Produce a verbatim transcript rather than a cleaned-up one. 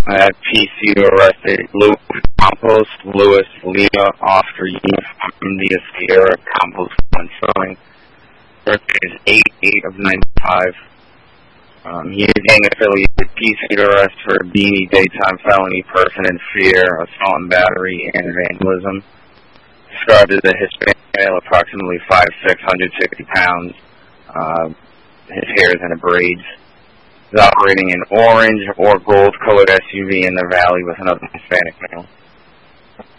At P C arrested Louis Campos, Louis Lima, Oscar Uniform, India Sierra, Campos, one showing. Birthday is eight eight of ninety-five. Um, he is gang affiliated. P C arrest for Beanie, daytime felony, person in fear, assault and battery, and vandalism. Described as a Hispanic male, approximately five six, one hundred sixty pounds. Uh, his hair is in a braids. He's operating an orange or gold-colored S U V in the valley with another Hispanic male.